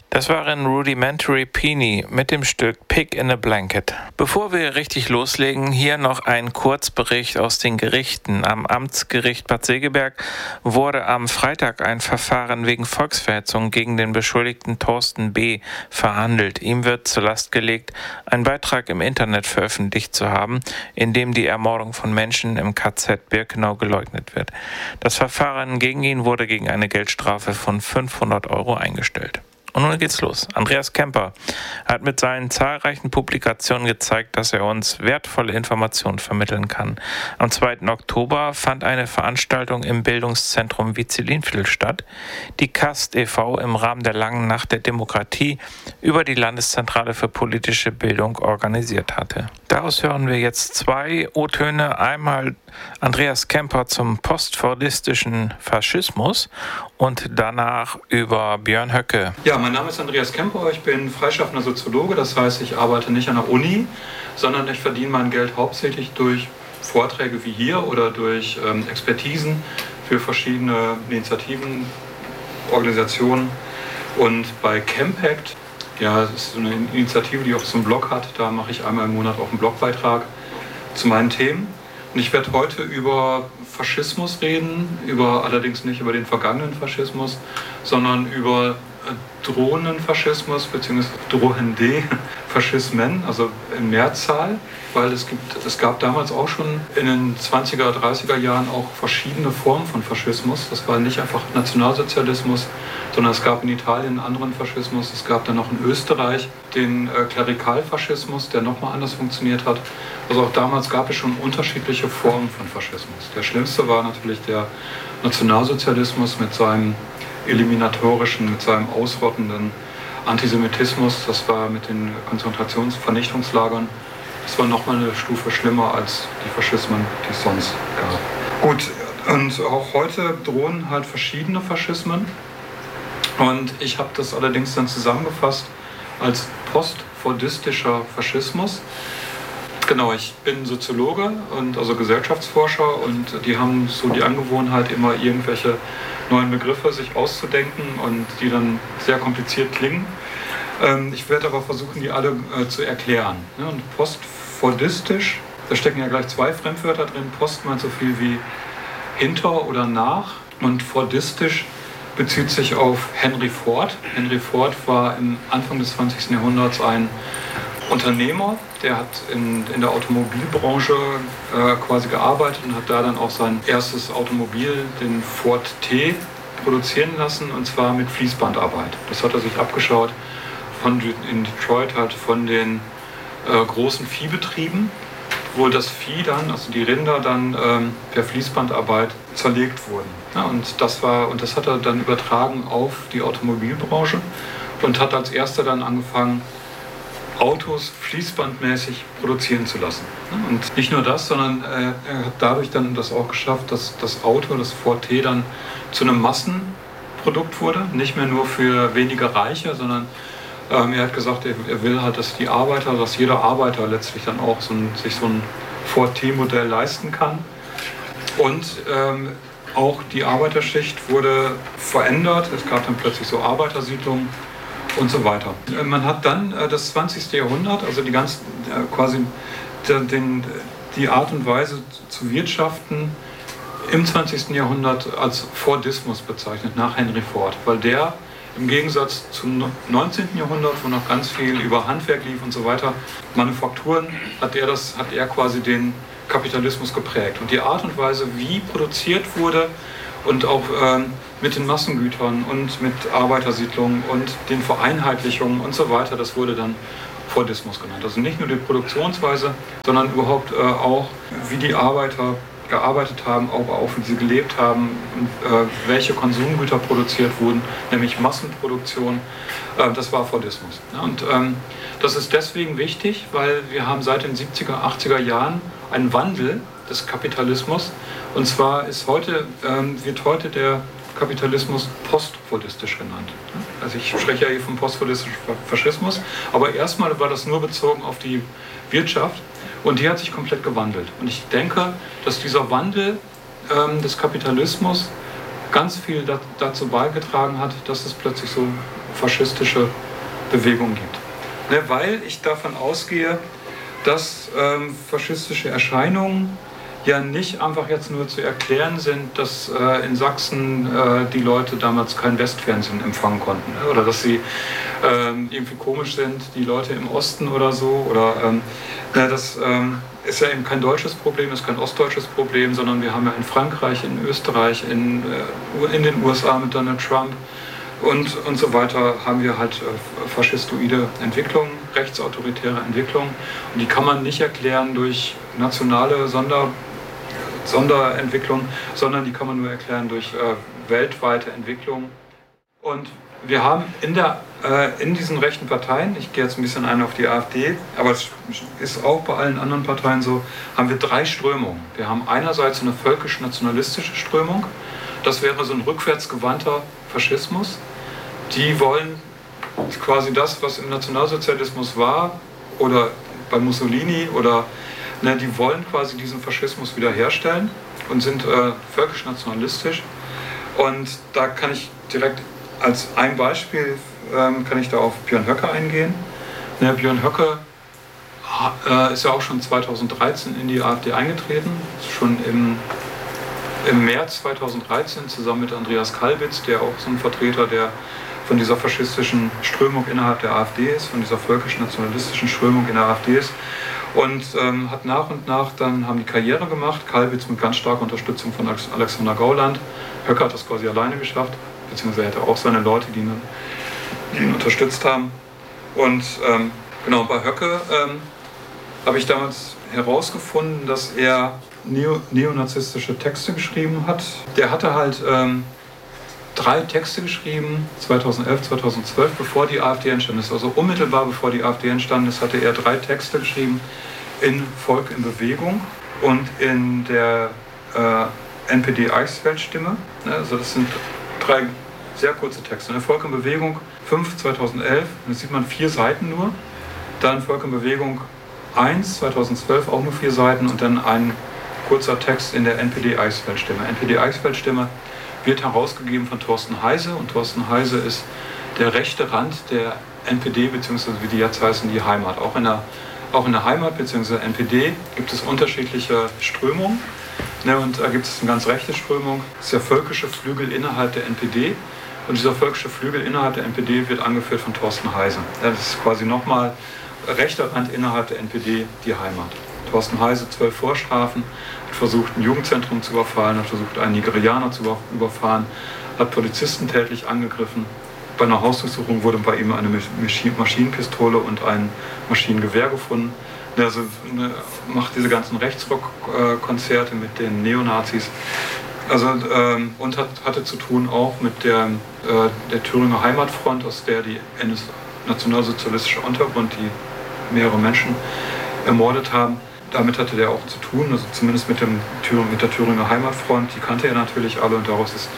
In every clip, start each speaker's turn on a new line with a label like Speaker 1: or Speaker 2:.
Speaker 1: Das waren Rudimentary Peony mit dem Stück Pig in a Blanket. Bevor wir richtig loslegen, hier noch ein Kurzbericht aus den Gerichten. Am Amtsgericht Bad Segeberg wurde am Freitag ein Verfahren wegen Volksverhetzung gegen den Beschuldigten Thorsten B. verhandelt. Ihm wird zur Last gelegt, einen Beitrag im Internet veröffentlicht zu haben, in dem die Ermordung von Menschen im KZ Birkenau geleugnet wird. Das Verfahren gegen ihn wurde gegen eine Geldstrafe von 500 € eingestellt. Und nun geht's los. Andreas Kemper hat mit seinen zahlreichen Publikationen gezeigt, dass er uns wertvolle Informationen vermitteln kann. Am 2. Oktober fand eine Veranstaltung im Bildungszentrum Vizelinviertel statt, die KAST e.V. im Rahmen der Langen Nacht der Demokratie über die Landeszentrale für politische Bildung organisiert hatte. Daraus hören wir jetzt 2 O-Töne. Einmal Andreas Kemper zum postfordistischen Faschismus und danach über Björn Höcke.
Speaker 2: Ja, mein Name ist Andreas Kemper, ich bin freischaffender Soziologe, das heißt, ich arbeite nicht an der Uni, sondern ich verdiene mein Geld hauptsächlich durch Vorträge wie hier oder durch Expertisen für verschiedene Initiativen, Organisationen. Und bei Campact, ja, das ist so eine Initiative, die auch so einen Blog hat, da mache ich einmal im Monat auch einen Blogbeitrag zu meinen Themen. Und ich werde heute über Faschismus reden, allerdings nicht über den vergangenen Faschismus, sondern über drohenden Faschismus bzw. drohende Faschismen, also in Mehrzahl, weil es gab damals auch schon in den 20er, 30er Jahren auch verschiedene Formen von Faschismus. Das war nicht einfach Nationalsozialismus, sondern es gab in Italien einen anderen Faschismus. Es gab dann noch in Österreich den Klerikalfaschismus, der nochmal anders funktioniert hat. Also auch damals gab es schon unterschiedliche Formen von Faschismus. Der schlimmste war natürlich der Nationalsozialismus mit seinem eliminatorischen, mit seinem ausrottenden Antisemitismus. Das war mit den Konzentrationsvernichtungslagern. Das war nochmal eine Stufe schlimmer als die Faschismen, die es sonst gab. Gut, und auch heute drohen halt verschiedene Faschismen. Und ich habe das allerdings dann zusammengefasst als postfordistischer Faschismus. Genau, ich bin Soziologe und also Gesellschaftsforscher und die haben so die Angewohnheit, immer irgendwelche neuen Begriffe sich auszudenken und die dann sehr kompliziert klingen. Ich werde aber versuchen, die alle zu erklären. Und postfordistisch, da stecken ja gleich 2 Fremdwörter drin. Post meint so viel wie hinter oder nach und fordistisch bezieht sich auf Henry Ford. Henry Ford war im Anfang des 20. Jahrhunderts ein Unternehmer, der hat in der Automobilbranche quasi gearbeitet und hat da dann auch sein erstes Automobil, den Ford T, produzieren lassen, und zwar mit Fließbandarbeit. Das hat er sich abgeschaut in Detroit halt von den großen Viehbetrieben, wo das Vieh dann, also die Rinder dann per Fließbandarbeit zerlegt wurden. Ja, und das hat er dann übertragen auf die Automobilbranche und hat als erster dann angefangen, Autos fließbandmäßig produzieren zu lassen. Und nicht nur das, sondern er hat dadurch dann das auch geschafft, dass das Auto, das Ford T, dann zu einem Massenprodukt wurde. Nicht mehr nur für wenige Reiche, sondern er hat gesagt, er will halt, dass jeder Arbeiter letztlich dann auch sich so ein Ford T-Modell leisten kann. Und auch die Arbeiterschicht wurde verändert. Es gab dann plötzlich so Arbeitersiedlungen und so weiter. Man hat dann das 20. Jahrhundert, also die Art und Weise zu wirtschaften im 20. Jahrhundert als Fordismus bezeichnet, nach Henry Ford, weil der im Gegensatz zum 19. Jahrhundert, wo noch ganz viel über Handwerk lief und so weiter, Manufakturen, hat er quasi den Kapitalismus geprägt. Und die Art und Weise, wie produziert wurde und auch mit den Massengütern und mit Arbeitersiedlungen und den Vereinheitlichungen und so weiter, das wurde dann Fordismus genannt. Also nicht nur die Produktionsweise, sondern überhaupt auch, wie die Arbeiter gearbeitet haben, aber auch wie sie gelebt haben, welche Konsumgüter produziert wurden, nämlich Massenproduktion, das war Fordismus. Und das ist deswegen wichtig, weil wir haben seit den 70er, 80er Jahren einen Wandel des Kapitalismus, und zwar wird heute der Kapitalismus postfordistisch genannt. Also ich spreche ja hier vom postfordistischen Faschismus, aber erstmal war das nur bezogen auf die Wirtschaft. Und die hat sich komplett gewandelt. Und ich denke, dass dieser Wandel des Kapitalismus ganz viel dazu beigetragen hat, dass es plötzlich so faschistische Bewegungen gibt. Ne, weil ich davon ausgehe, dass faschistische Erscheinungen ja nicht einfach jetzt nur zu erklären sind, dass in Sachsen die Leute damals kein Westfernsehen empfangen konnten, ne? Oder dass sie irgendwie komisch sind, die Leute im Osten oder so. Oder das ist ja eben kein deutsches Problem, ist kein ostdeutsches Problem, sondern wir haben ja in Frankreich, in Österreich, in den USA mit Donald Trump und so weiter haben wir halt faschistoide Entwicklungen, rechtsautoritäre Entwicklungen. Und die kann man nicht erklären durch nationale Sonderentwicklung, sondern die kann man nur erklären durch weltweite Entwicklung. Und wir haben in diesen rechten Parteien, ich gehe jetzt ein bisschen ein auf die AfD, aber es ist auch bei allen anderen Parteien so, haben wir 3 Strömungen. Wir haben einerseits eine völkisch-nationalistische Strömung, das wäre so ein rückwärtsgewandter Faschismus. Die wollen quasi das, was im Nationalsozialismus war, oder bei Mussolini, oder ne, die wollen quasi diesen Faschismus wiederherstellen und sind völkisch-nationalistisch. Und da kann ich direkt als ein Beispiel kann ich da auf Björn Höcke eingehen. Ne, Björn Höcke ist ja auch schon 2013 in die AfD eingetreten, schon im März 2013 zusammen mit Andreas Kalbitz, der auch so ein Vertreter der von dieser faschistischen Strömung innerhalb der AfD ist, von dieser völkisch-nationalistischen Strömung in der AfD ist. Und hat nach und nach dann haben die Karriere gemacht, Kalbitz mit ganz starker Unterstützung von Alexander Gauland. Höcke hat das quasi alleine geschafft, beziehungsweise er hatte auch seine Leute, die ihn unterstützt haben. Und genau, bei Höcke habe ich damals herausgefunden, dass er neonazistische Texte geschrieben hat. Der hatte halt 3 Texte geschrieben, 2011, 2012, bevor die AfD entstanden ist. Also unmittelbar bevor die AfD entstanden ist, hatte er 3 Texte geschrieben in Volk in Bewegung und in der NPD-Eichsfeld-Stimme. Also das sind 3 sehr kurze Texte. In Volk in Bewegung 5, 2011, da sieht man 4 Seiten nur. Dann Volk in Bewegung 1, 2012, auch nur 4 Seiten und dann ein kurzer Text in der NPD-Eichsfeld-Stimme. NPD-Eichsfeld-Stimme wird herausgegeben von Thorsten Heise und Thorsten Heise ist der rechte Rand der NPD, beziehungsweise wie die jetzt heißen, die Heimat. Auch in der Heimat bzw. NPD gibt es unterschiedliche Strömungen. Ne, und da gibt es eine ganz rechte Strömung, das ist der völkische Flügel innerhalb der NPD. Und dieser völkische Flügel innerhalb der NPD wird angeführt von Thorsten Heise. Ja, das ist quasi nochmal rechter Rand innerhalb der NPD, die Heimat. Thorsten Heise, 12 Vorstrafen, hat versucht, ein Jugendzentrum zu überfallen, hat versucht, einen Nigerianer zu überfahren, hat Polizisten tätlich angegriffen. Bei einer Hausdurchsuchung wurde bei ihm eine Maschinenpistole und ein Maschinengewehr gefunden. Also macht diese ganzen Rechtsrock-Konzerte mit den Neonazis. Also, und hatte zu tun auch mit der Thüringer Heimatfront, aus der die nationalsozialistische Untergrund, die mehrere Menschen ermordet haben. Damit hatte der auch zu tun, also zumindest mit der Thüringer Heimatfront, die kannte er natürlich alle und daraus ist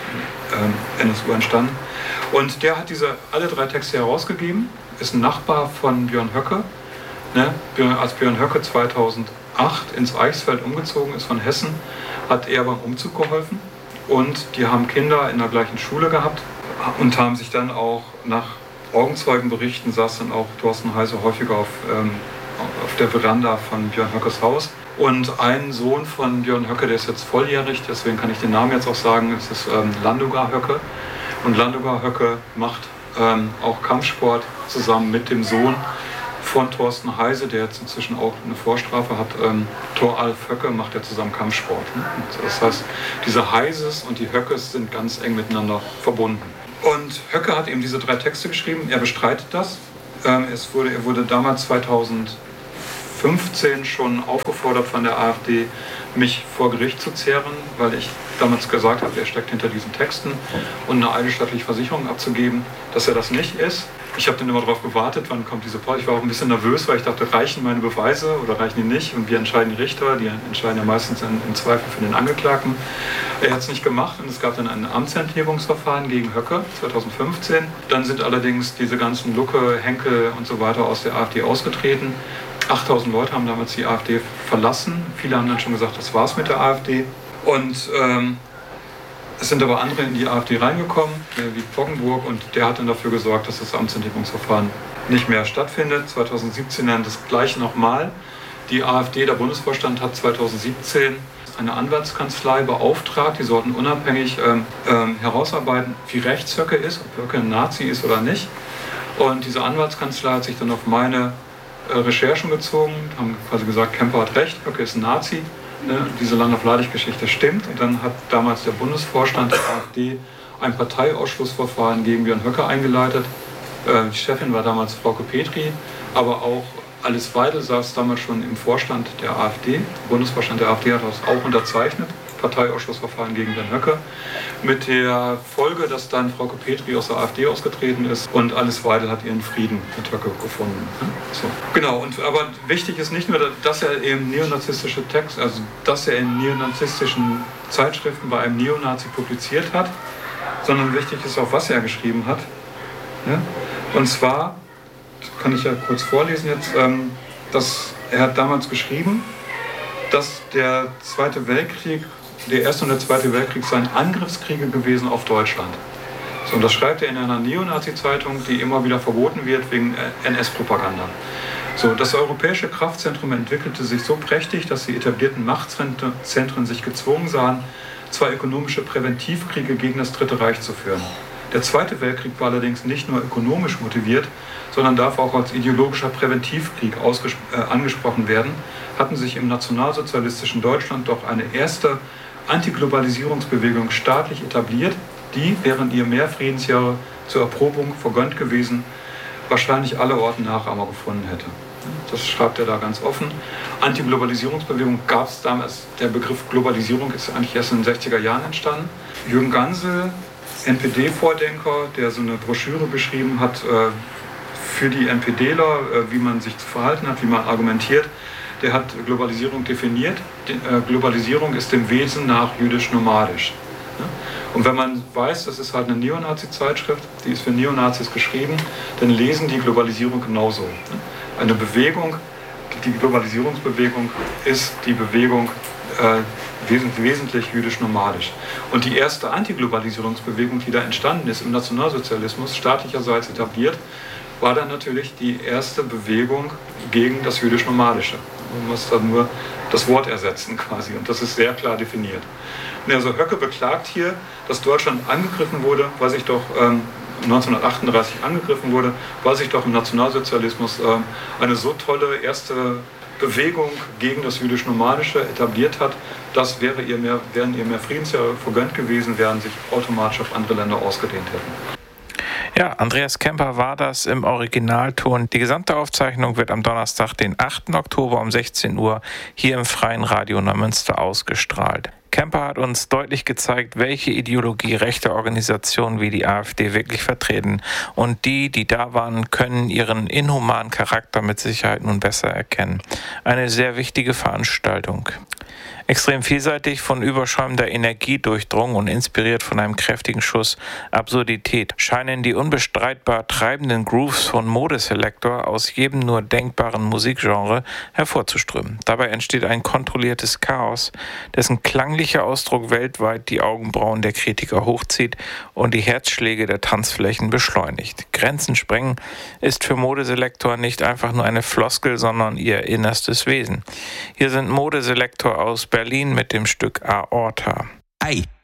Speaker 2: NSU entstanden. Und der hat alle 3 Texte herausgegeben, ist ein Nachbar von Björn Höcke. Ne? Als Björn Höcke 2008 ins Eichsfeld umgezogen ist von Hessen, hat er beim Umzug geholfen und die haben Kinder in der gleichen Schule gehabt und haben sich dann auch nach Augenzeugenberichten saß dann auch Thorsten Heise häufiger auf der Veranda von Björn Höckes Haus. Und ein Sohn von Björn Höcke, der ist jetzt volljährig, deswegen kann ich den Namen jetzt auch sagen, es ist Landogar Höcke. Und Landogar Höcke macht auch Kampfsport zusammen mit dem Sohn von Thorsten Heise, der jetzt inzwischen auch eine Vorstrafe hat. Thoralf Höcke macht ja zusammen Kampfsport. Ne? Das heißt, diese Heises und die Höckes sind ganz eng miteinander verbunden. Und Höcke hat eben diese 3 Texte geschrieben, er bestreitet das. Er wurde damals 2015 schon aufgefordert von der AfD, mich vor Gericht zu zehren, weil ich damals gesagt habe, er steckt hinter diesen Texten und eine eidesstattliche Versicherung abzugeben, dass er das nicht ist. Ich habe dann immer darauf gewartet, wann kommt diese Pause. Ich war auch ein bisschen nervös, weil ich dachte, reichen meine Beweise oder reichen die nicht? Und wir entscheiden die Richter, die entscheiden ja meistens im Zweifel für den Angeklagten. Er hat es nicht gemacht und es gab dann ein Amtsenthebungsverfahren gegen Höcke 2015. Dann sind allerdings diese ganzen Lucke, Henkel und so weiter aus der AfD ausgetreten. 8000 Leute haben damals die AfD verlassen. Viele haben dann schon gesagt, das war's mit der AfD. Und Es sind aber andere in die AfD reingekommen, wie Poggenburg, und der hat dann dafür gesorgt, dass das Amtsenthebungsverfahren nicht mehr stattfindet. 2017 dann das Gleiche nochmal. Die AfD, der Bundesvorstand, hat 2017 eine Anwaltskanzlei beauftragt, die sollten unabhängig herausarbeiten, wie rechts Höcke ist, ob Höcke ein Nazi ist oder nicht. Und diese Anwaltskanzlei hat sich dann auf meine Recherchen gezogen, haben quasi gesagt, Kemper hat recht, Höcke ist ein Nazi. Diese Landau-Leidig-Geschichte stimmt. Und dann hat damals der Bundesvorstand der AfD ein Parteiausschlussverfahren gegen Björn Höcke eingeleitet. Die Chefin war damals Frauke Petri, aber auch Alice Weidel saß damals schon im Vorstand der AfD. Der Bundesvorstand der AfD hat das auch unterzeichnet, Parteiausschlussverfahren gegen Björn Höcke. Mit der Folge, dass dann Frauke Petri aus der AfD ausgetreten ist und Alice Weidel hat ihren Frieden mit Höcke gefunden. So. Genau, aber wichtig ist nicht nur, dass er eben neonazistische Texte, also dass er in neonazistischen Zeitschriften bei einem Neonazi publiziert hat, sondern wichtig ist auch, was er geschrieben hat. Ja? Und zwar, das kann ich ja kurz vorlesen jetzt, dass er hat damals geschrieben, dass der Zweite Weltkrieg, der Erste und der Zweite Weltkrieg seien Angriffskriege gewesen auf Deutschland. So, und das schreibt er in einer Neonazi-Zeitung, die immer wieder verboten wird wegen NS-Propaganda. So, das europäische Kraftzentrum entwickelte sich so prächtig, dass die etablierten Machtzentren sich gezwungen sahen, zwei ökonomische Präventivkriege gegen das Dritte Reich zu führen. Der Zweite Weltkrieg war allerdings nicht nur ökonomisch motiviert, sondern darf auch als ideologischer Präventivkrieg angesprochen werden, hatten sich im nationalsozialistischen Deutschland doch eine erste Antiglobalisierungsbewegung staatlich etabliert, die, während ihr mehr Friedensjahre zur Erprobung vergönnt gewesen, wahrscheinlich allerorten Nachahmer gefunden hätte. Das schreibt er da ganz offen. Antiglobalisierungsbewegung gab es damals, der Begriff Globalisierung ist eigentlich erst in den 60er Jahren entstanden. Jürgen Gansel, NPD-Vordenker, der so eine Broschüre beschrieben hat für die NPDler, wie man sich zu verhalten hat, wie man argumentiert, der hat Globalisierung definiert. Globalisierung ist dem Wesen nach jüdisch-nomadisch. Und wenn man weiß, das ist halt eine Neonazi-Zeitschrift, die ist für Neonazis geschrieben, dann lesen die Globalisierung genauso. Eine Bewegung, die Globalisierungsbewegung ist die Bewegung wesentlich jüdisch-nomadisch. Und die erste Antiglobalisierungsbewegung, die da entstanden ist im Nationalsozialismus, staatlicherseits etabliert, war dann natürlich die erste Bewegung gegen das jüdisch-nomadische. Man muss dann nur das Wort ersetzen quasi, und das ist sehr klar definiert. Und also Höcke beklagt hier, dass Deutschland angegriffen wurde, weil sich doch 1938 angegriffen wurde, weil sich doch im Nationalsozialismus eine so tolle erste Bewegung gegen das jüdisch-nomadische etabliert hat, das wären ihr mehr Friedensjahre vergönnt gewesen, während sich automatisch auf andere Länder ausgedehnt hätten.
Speaker 1: Ja, Andreas Kemper war das im Originalton. Die gesamte Aufzeichnung wird am Donnerstag, den 8. Oktober um 16 Uhr hier im Freien Radio Neumünster ausgestrahlt. Kemper hat uns deutlich gezeigt, welche Ideologie rechte Organisationen wie die AfD wirklich vertreten. Und die da waren, können ihren inhumanen Charakter mit Sicherheit nun besser erkennen. Eine sehr wichtige Veranstaltung. Extrem vielseitig, von überschäumender Energie durchdrungen und inspiriert von einem kräftigen Schuss Absurdität, scheinen die unbestreitbar treibenden Grooves von Modeselektor aus jedem nur denkbaren Musikgenre hervorzuströmen. Dabei entsteht ein kontrolliertes Chaos, dessen klanglicher Ausdruck weltweit die Augenbrauen der Kritiker hochzieht und die Herzschläge der Tanzflächen beschleunigt. Grenzen sprengen ist für Modeselektor nicht einfach nur eine Floskel, sondern ihr innerstes Wesen. Hier sind Modeselektor aus Berlin mit dem Stück Aorta.
Speaker 3: Ei.